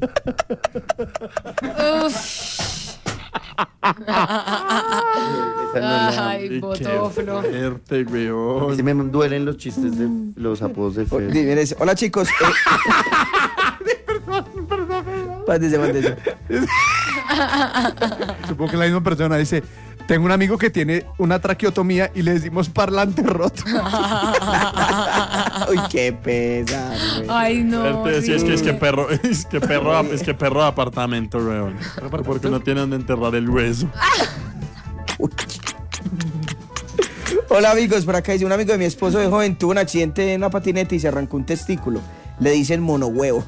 Ay, botófilo. Fuerte, weón. Sí me duelen los chistes de los apodos de Fede. Dice, hola chicos. Mándese. Supongo que la misma persona dice, tengo un amigo que tiene una traqueotomía y le decimos parlante roto. Uy, qué pesar, güey. Ay, no. Fuerte, sí, es que perro de apartamento, weón. Porque no tiene donde enterrar el hueso. Hola amigos, por acá dice un amigo de mi esposo de joven tuvo un accidente en una patineta y se arrancó un testículo. Le dicen monohuevo.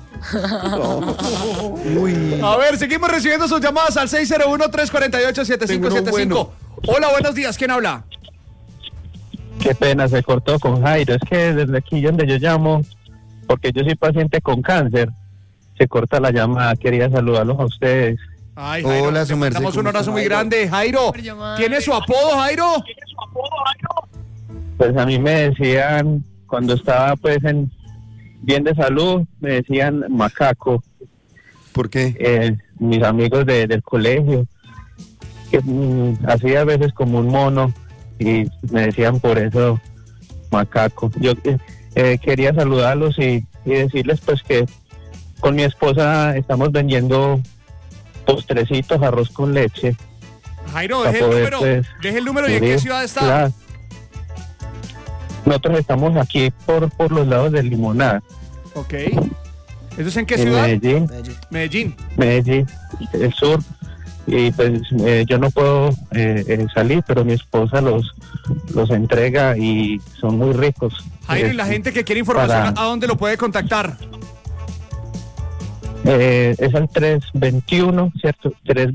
Uy. A ver, seguimos recibiendo sus llamadas al 601-348-7575. Hola, buenos días, ¿quién habla? Qué pena, se cortó con Jairo. Es que desde aquí donde yo llamo, porque yo soy paciente con cáncer, se corta la llamada. Quería saludarlos a ustedes. Ay, Jairo, hola, su merced. damos un abrazo muy Jairo? grande. Jairo, ¿tiene su apodo, Jairo? Pues a mí me decían, cuando estaba pues bien de salud, me decían macaco. ¿Por qué? Mis amigos del colegio, que hacía a veces como un mono y me decían por eso macaco. Yo quería saludarlos y decirles pues que con mi esposa estamos vendiendo postrecitos, arroz con leche. Jairo, Para deje el poder, número. pues, Deje el número y en qué ciudad está. Claro. Nosotros estamos aquí por los lados del Limonada. Ok. ¿Eso es en qué En ciudad? Medellín, Medellín. el sur. Y pues yo no puedo salir, pero mi esposa los entrega y son muy ricos. Jairo, y la gente que quiere información, ¿a dónde lo puede contactar? Es al 321, ¿cierto?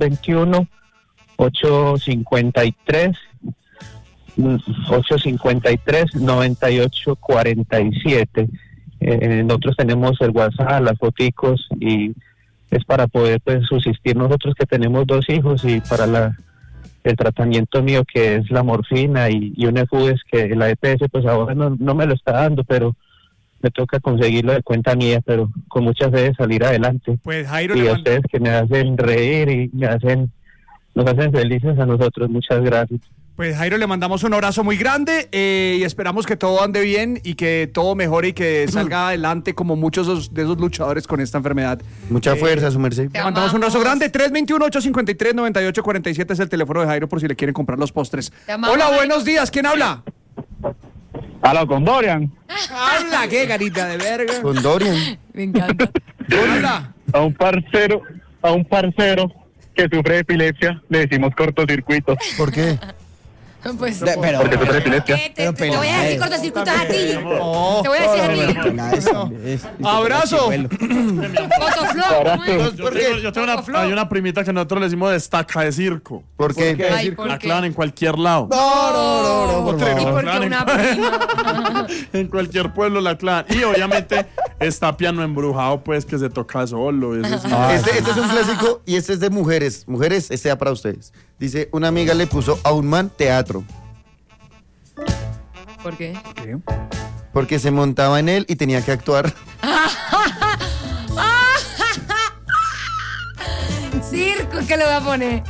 321-853-9847. Nosotros tenemos el WhatsApp, las foticos, y es para poder pues subsistir nosotros que tenemos 2 hijos y para el tratamiento mío que es la morfina y un EFUDES que la EPS pues ahora no me lo está dando, pero me toca conseguirlo de cuenta mía, pero con mucha fe de salir adelante. Pues Jairo, Y a ustedes que me hacen reír y nos hacen felices a nosotros, muchas gracias. Pues Jairo, le mandamos un abrazo muy grande y esperamos que todo ande bien y que todo mejore y que salga adelante como muchos de esos luchadores con esta enfermedad. Mucha fuerza, su merced. Le mandamos un abrazo grande. 321-853-9847 es el teléfono de Jairo por si le quieren comprar los postres. Hola, buenos días. ¿Quién habla? Hola, con Dorian. Habla, qué carita de verga. Con Dorian. Me encanta. Habla. A un parcero que sufre de epilepsia le decimos cortocircuito. ¿Por qué? Pues, Pero, Porque sufre de epilepsia. te voy a decir cortocircuitos a ti. Oh, Te voy a decir a ti. abrazo. Fotoflop. Yo tengo hay una primita que nosotros le decimos destaca de circo. ¿Por qué? Ay, ¿por La qué? clavan en cualquier lado. No, ¿Y por qué una prima? En cualquier pueblo la clavan. Y obviamente está piano embrujado, pues, que se toca solo. Eso sí. Este es un clásico y este es de mujeres. Mujeres, este da para ustedes. Dice, una amiga le puso a un man teatro. ¿Por qué? Porque se montaba en él y tenía que actuar. Circo, ¿qué le voy a poner?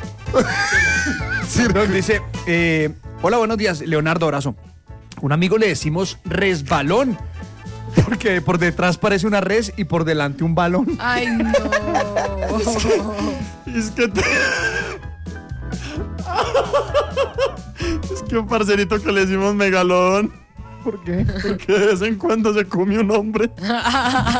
Dice, hola, buenos días, Leonardo Abrazo. Un amigo le decimos resbalón. Porque por detrás parece una res y por delante un balón. Ay, no. Es que es que un parcerito que le decimos megalón. ¿Por qué? Porque de vez en cuando se come un hombre.